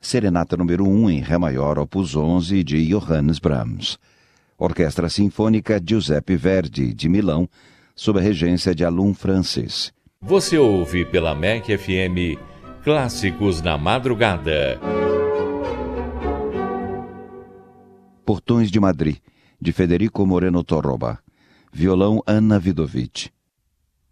Serenata número 1 em Ré maior, opus 11, de Johannes Brahms. Orquestra Sinfônica Giuseppe Verdi, de Milão, sob a regência de Alun Francis. Você ouve pela MEC FM Clássicos na Madrugada. Portões de Madrid, de Federico Moreno Torroba. Violão Anna Vidovic.